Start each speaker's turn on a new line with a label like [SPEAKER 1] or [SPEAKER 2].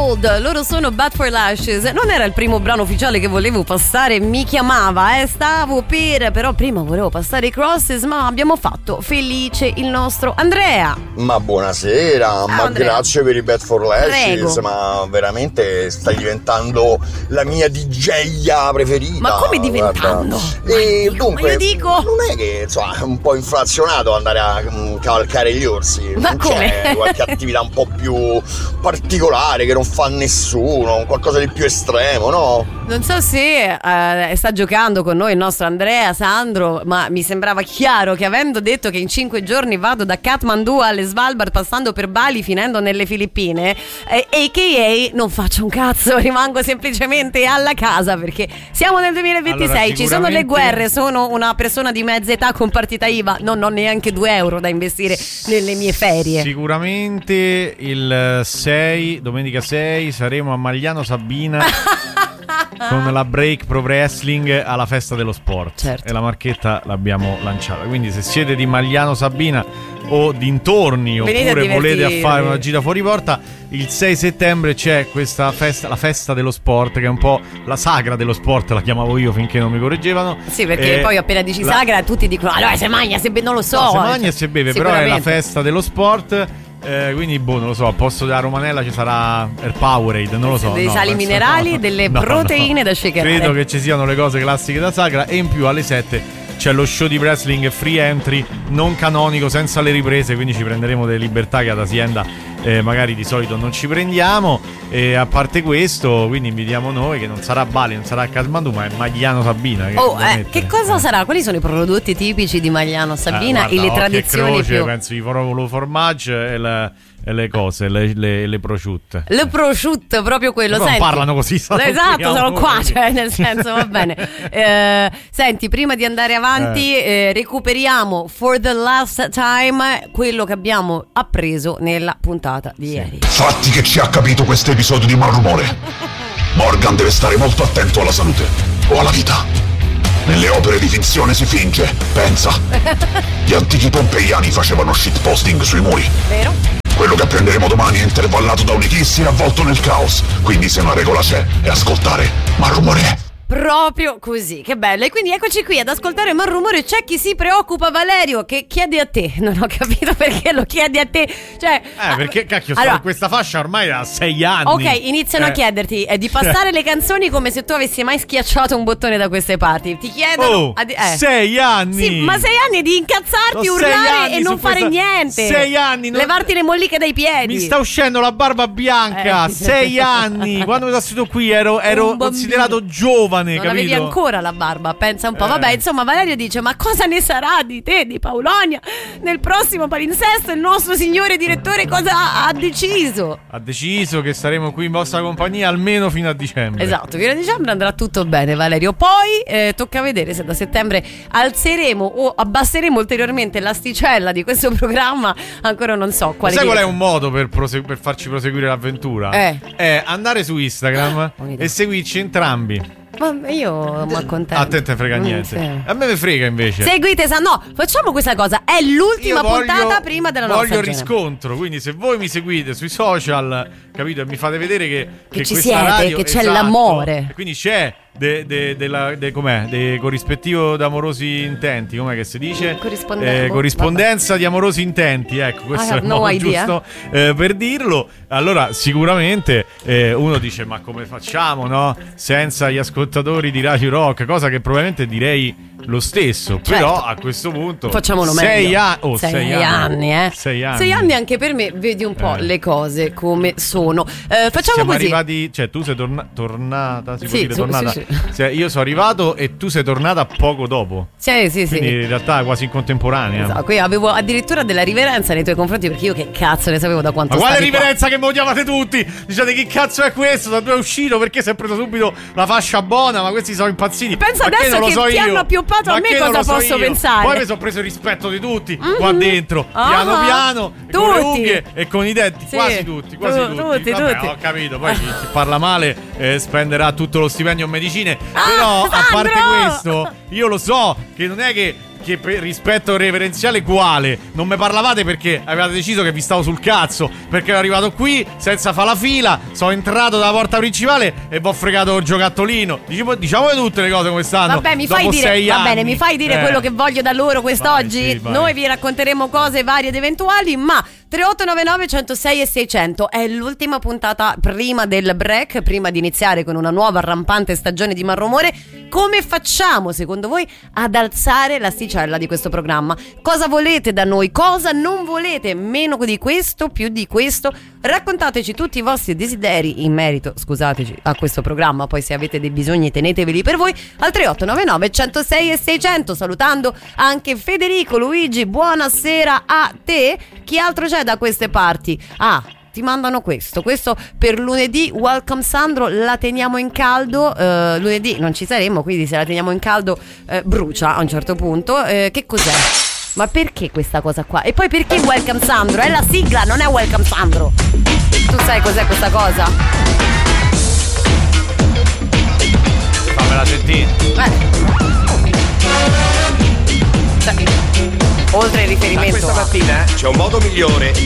[SPEAKER 1] Gold, loro sono Bad for Lashes. Non era il primo brano ufficiale che volevo passare, mi chiamava, stavo però prima volevo passare i Crosses, ma abbiamo fatto felice il nostro Andrea.
[SPEAKER 2] Ma buonasera, ma
[SPEAKER 1] Andrea.
[SPEAKER 2] grazie per i Bad for Lashes.
[SPEAKER 1] Prego.
[SPEAKER 2] Ma veramente stai diventando la mia DJ preferita.
[SPEAKER 1] Ma come diventando?
[SPEAKER 2] E dunque,
[SPEAKER 1] ma io dico-
[SPEAKER 2] non è che insomma è un po' inflazionato andare a cavalcare gli orsi.
[SPEAKER 1] Ma
[SPEAKER 2] non
[SPEAKER 1] come?
[SPEAKER 2] c'è qualche attività un po' più particolare che non fa nessuno, qualcosa di più estremo, no?
[SPEAKER 1] Non so se sta giocando con noi il nostro Andrea Sandro, ma mi sembrava chiaro che avendo detto che in 5 giorni vado da Kathmandu alle Svalbard passando per Bali finendo nelle Filippine, a.k.a. non faccio un cazzo, rimango semplicemente alla casa perché siamo nel 2026,
[SPEAKER 3] Allora,
[SPEAKER 1] ci sono le guerre, sono una persona di mezza età con partita IVA, non ho neanche 2 euro da investire nelle mie ferie.
[SPEAKER 3] Sicuramente il 6, domenica 6, saremo a Magliano Sabina con la Break Pro Wrestling alla festa dello sport.
[SPEAKER 1] Certo.
[SPEAKER 3] E la marchetta l'abbiamo lanciata. Quindi se siete di Magliano Sabina o dintorni,
[SPEAKER 1] Venite
[SPEAKER 3] oppure
[SPEAKER 1] a
[SPEAKER 3] volete
[SPEAKER 1] divertirvi.
[SPEAKER 3] fare una gita fuori porta, il 6 settembre c'è questa festa, la festa dello sport, che è un po' la sagra dello sport, la chiamavo io finché non mi correggevano.
[SPEAKER 1] Sì, perché poi appena dici sagra tutti dicono allora se magna, se non lo so.
[SPEAKER 3] No, se mangia e se beve, però è la
[SPEAKER 1] Sicuramente.
[SPEAKER 3] festa dello sport. Quindi non lo so, al posto della Romanella ci sarà il Powerade, non lo so.
[SPEAKER 1] Dei
[SPEAKER 3] no,
[SPEAKER 1] sali
[SPEAKER 3] penso-
[SPEAKER 1] minerali,
[SPEAKER 3] no,
[SPEAKER 1] delle
[SPEAKER 3] no,
[SPEAKER 1] proteine da shakerare.
[SPEAKER 3] Credo che ci siano le cose classiche da sagra. E in più alle 7 c'è lo show di wrestling free entry, non canonico, senza le riprese, quindi ci prenderemo delle libertà che ad Azienda magari di solito non ci prendiamo. E a parte questo, quindi invitiamo noi, che non sarà Bali, non sarà Kathmandu, ma è Magliano Sabina.
[SPEAKER 1] Che cosa sarà? Quali sono i prodotti tipici di Magliano Sabina
[SPEAKER 3] guarda,
[SPEAKER 1] e le
[SPEAKER 3] occhio e
[SPEAKER 1] tradizioni
[SPEAKER 3] croce,
[SPEAKER 1] più?
[SPEAKER 3] penso di lo formaggio e le cose, le prosciutte.
[SPEAKER 1] Le prosciutto, proprio quello.
[SPEAKER 3] Non
[SPEAKER 1] Senti,
[SPEAKER 3] parlano così,
[SPEAKER 1] esatto, sono qua,
[SPEAKER 3] voi.
[SPEAKER 1] cioè nel senso va bene. Senti, prima di andare avanti recuperiamo for the last time quello che abbiamo appreso nella puntata di ieri.
[SPEAKER 4] Fatti che ci ha capito questo episodio di malumore. Morgan deve stare molto attento alla salute o alla vita. Nelle opere di finzione si finge, pensa. Gli antichi pompeiani facevano shitposting sui muri.
[SPEAKER 1] Vero?
[SPEAKER 4] Quello che apprenderemo domani è intervallato da un'eclissi e avvolto nel caos. Quindi se una regola c'è, è ascoltare malumore.
[SPEAKER 1] Proprio così, che bello. E quindi eccoci qui ad ascoltare Malrumore. C'è chi si preoccupa, Valerio, che chiede a te. Non ho capito perché lo chiedi a te. Cioè,
[SPEAKER 3] Perché cacchio, sto
[SPEAKER 1] allora,
[SPEAKER 3] in questa fascia ormai da 6 anni.
[SPEAKER 1] ok, iniziano a chiederti di passare le canzoni come se tu avessi mai schiacciato un bottone da queste parti. Ti chiedono
[SPEAKER 3] 6 anni.
[SPEAKER 1] Sì, ma 6 anni di incazzarti,
[SPEAKER 3] Sono 6
[SPEAKER 1] urlare
[SPEAKER 3] anni
[SPEAKER 1] e non
[SPEAKER 3] su
[SPEAKER 1] fare
[SPEAKER 3] questa-
[SPEAKER 1] niente.
[SPEAKER 3] 6 anni, non-
[SPEAKER 1] levarti le molliche dai piedi.
[SPEAKER 3] Mi sta uscendo la barba bianca. 6 anni. Quando mi sono seduto qui ero
[SPEAKER 1] bambino.
[SPEAKER 3] considerato giovane,
[SPEAKER 1] non
[SPEAKER 3] capito?
[SPEAKER 1] avevi ancora la barba, pensa un po'. Vabbè, insomma, Valerio dice: ma cosa ne sarà di te, di Paulonia? Nel prossimo palinsesto il nostro signore direttore cosa ha deciso?
[SPEAKER 3] Ha deciso che saremo qui in vostra compagnia almeno fino a dicembre.
[SPEAKER 1] Esatto, fino a dicembre andrà tutto bene, Valerio. Poi tocca vedere se da settembre alzeremo o abbasseremo ulteriormente l'asticella di questo programma. Ancora non so quale.
[SPEAKER 3] Sai qual è un modo per farci proseguire l'avventura? È andare su Instagram e seguirci entrambi.
[SPEAKER 1] Ma io mi accontento.
[SPEAKER 3] A te te frega niente.
[SPEAKER 1] Sì.
[SPEAKER 3] A me me frega invece.
[SPEAKER 1] Seguite, no, facciamo questa cosa. È l'ultima
[SPEAKER 3] Io voglio-
[SPEAKER 1] puntata prima della nostra
[SPEAKER 3] voglio
[SPEAKER 1] stagione.
[SPEAKER 3] riscontro. Quindi se voi mi seguite sui social, capito, e mi fate vedere che
[SPEAKER 1] ci
[SPEAKER 3] questa
[SPEAKER 1] siete,
[SPEAKER 3] radio,
[SPEAKER 1] che c'è
[SPEAKER 3] esatto,
[SPEAKER 1] l'amore.
[SPEAKER 3] e quindi c'è corrispettivo d'amorosi intenti, com'è che si dice? Corrispondenza di amorosi intenti, ecco, questo è il
[SPEAKER 1] no
[SPEAKER 3] modo
[SPEAKER 1] idea.
[SPEAKER 3] giusto per dirlo. Allora sicuramente uno dice: ma come facciamo, no? Senza gli ascoltatori di Radio Rock, cosa che probabilmente direi lo stesso.
[SPEAKER 1] Certo.
[SPEAKER 3] Però a questo punto
[SPEAKER 1] facciamolo meglio.
[SPEAKER 3] 6
[SPEAKER 1] anni, eh.
[SPEAKER 3] 6 anni.
[SPEAKER 1] 6 anni anche per me, vedi un po' le cose come sono. Facciamo
[SPEAKER 3] Siamo
[SPEAKER 1] così.
[SPEAKER 3] arrivati, cioè tu sei tornata, si può
[SPEAKER 1] Sì,
[SPEAKER 3] dire
[SPEAKER 1] sì,
[SPEAKER 3] tornata.
[SPEAKER 1] sì.
[SPEAKER 3] Cioè, io sono arrivato e tu sei tornata poco dopo.
[SPEAKER 1] Sì.
[SPEAKER 3] Quindi in realtà quasi in contemporanea.
[SPEAKER 1] Esatto, qui avevo addirittura della riverenza nei tuoi confronti perché io che cazzo ne sapevo da quanto
[SPEAKER 3] Ma quale
[SPEAKER 1] stavi qua.
[SPEAKER 3] riverenza che mi odiavate tutti? Dicete chi cazzo è questo? Da dove è uscito? Perché si è preso subito la fascia buona? Ma questi sono impazziti.
[SPEAKER 1] Pensa
[SPEAKER 3] Ma
[SPEAKER 1] adesso
[SPEAKER 3] non lo
[SPEAKER 1] che
[SPEAKER 3] so
[SPEAKER 1] ti
[SPEAKER 3] io.
[SPEAKER 1] hanno appioppato a
[SPEAKER 3] Ma
[SPEAKER 1] me,
[SPEAKER 3] che non
[SPEAKER 1] cosa
[SPEAKER 3] lo so
[SPEAKER 1] posso
[SPEAKER 3] io.
[SPEAKER 1] pensare?
[SPEAKER 3] Poi mi sono preso il rispetto di tutti qua dentro,
[SPEAKER 1] Ah,
[SPEAKER 3] piano piano,
[SPEAKER 1] tutti.
[SPEAKER 3] con le unghie e con i denti.
[SPEAKER 1] Sì.
[SPEAKER 3] Quasi tutti. Vabbè,
[SPEAKER 1] Tutti.
[SPEAKER 3] ho capito. Poi chi parla male spenderà tutto lo stipendio in medicine. Però a
[SPEAKER 1] Sandro!
[SPEAKER 3] parte questo, io lo so che non è che che per rispetto reverenziale quale? Non me parlavate perché avevate deciso che vi stavo sul cazzo, perché ero arrivato qui senza fare la fila, sono entrato dalla porta principale e vi ho fregato il giocattolino. Diciamo tutte le cose come stanno.
[SPEAKER 1] Vabbè, mi fai dire, va bene, mi fai dire quello che voglio da loro quest'oggi?
[SPEAKER 3] Vai, sì,
[SPEAKER 1] noi vi racconteremo cose varie ed eventuali, ma 3899 106 e 600 è l'ultima puntata prima del break, prima di iniziare con una nuova rampante stagione di Malrumore. Come facciamo secondo voi ad alzare l'asticella di questo programma? Cosa volete da noi? Cosa non volete? Meno di questo, più di questo? Raccontateci tutti i vostri desideri in merito, scusateci, a questo programma. Poi se avete dei bisogni teneteveli per voi al 3899 106 e 600. Salutando anche Federico. Luigi, buonasera a te. Chi altro c'è da queste parti? Ti mandano questo per lunedì. Welcome Sandro, la teniamo in caldo. Lunedì non ci saremo, quindi se la teniamo in caldo brucia a un certo punto. Che cos'è? Ma perché questa cosa qua? E poi perché Welcome Sandro? È la sigla, non è Welcome Sandro. Tu sai cos'è questa cosa?
[SPEAKER 3] Fammela sentire.
[SPEAKER 1] Oltre il riferimento.
[SPEAKER 5] Ma questa mattina c'è un modo migliore